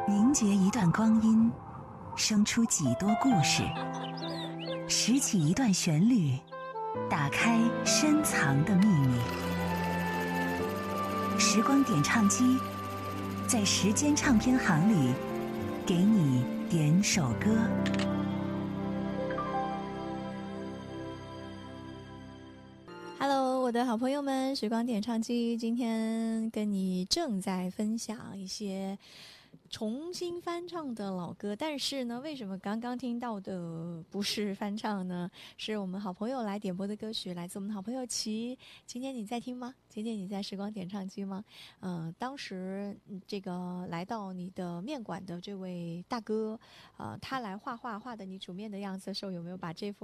凝结一段光阴，生出几多故事；拾起一段旋律，打开深藏的秘密。时光点唱机，在时间唱片行里，给你点首歌。 Hello， 我的好朋友们，时光点唱机今天跟你正在分享一些重新翻唱的老歌，但是呢，为什么刚刚听到的不是翻唱呢？是我们好朋友来点播的歌曲，来自我们的好朋友齐。今天你在听吗？今天你在时光点唱机吗？当时这个来到你的面馆的这位大哥，他来画的你煮面的样子的时候，有没有把这幅